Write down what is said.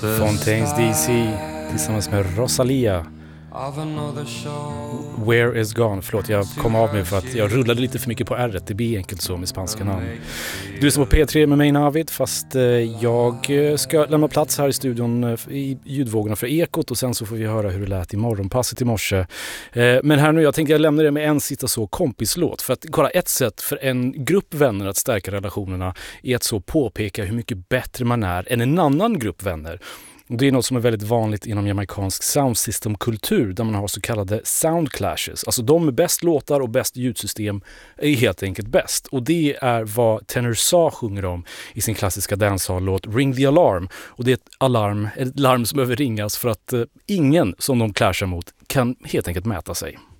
Fontaines DC tillsammans med Rosalia. Where is gone? Förlåt, jag kom av mig för att jag rullade lite för mycket på R. Det blir enkelt så med spanska namn. Du är som på P3 med mig, Navid, fast jag ska lämna plats här i studion i ljudvågorna för Ekot och sen så får vi höra hur det lät i morgonpasset i morse. Men här nu, jag tänkte jag lämnar det med en sista så kompislåt, för att kolla ett sätt för en grupp vänner att stärka relationerna är att så påpeka hur mycket bättre man är än en annan grupp vänner. Och det är något som är väldigt vanligt inom jamaicansk soundsystem-kultur där man har så kallade sound clashes. Alltså de med bäst låtar och bäst ljudsystem är helt enkelt bäst. Och det är vad Tenor Sa sjunger om i sin klassiska dancehall-låt Ring the Alarm. Och det är ett larm som behöver ringas för att ingen som de clashar mot kan helt enkelt mäta sig.